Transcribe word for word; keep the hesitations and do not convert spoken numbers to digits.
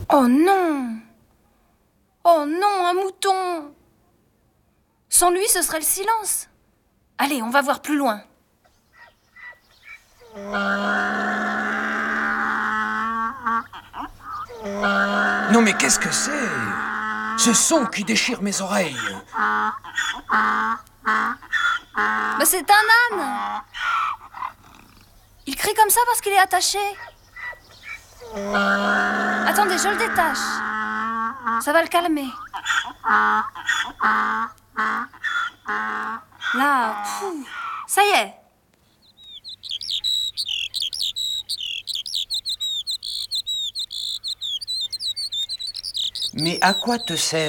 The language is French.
Oh non! Oh non, un mouton! Sans lui, ce serait le silence. Allez, on va voir plus loin. Non mais qu'est-ce que c'est? Ce son qui déchire mes oreilles. Mais c'est un âne! Il crie comme ça parce qu'il est attaché. Attendez, je le détache. Ça va le calmer. Là, pfou, ça y est. Mais à quoi te sert